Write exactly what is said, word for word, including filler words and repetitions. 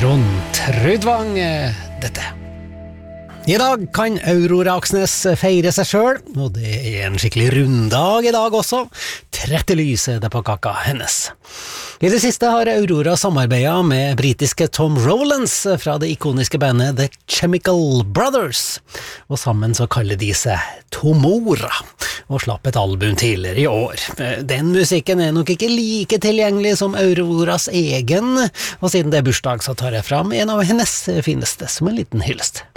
Trond Trudvang, dette. I dag kan Aurora Aksnes feire seg selv, og det er en skikkelig runddag i dag også. tretti lys er det på kaka hennes. I det siste har Aurora samarbeidet med britiske Tom Rowlands fra det ikoniske bandet The Chemical Brothers, og sammen så kaller de seg Tomora, og slapp et album tidligere i år. Den musikken er nok ikke like tilgjengelig som Auroras egen, og siden det er bursdag så tar jeg fram en av hennes fineste som en liten hyllest.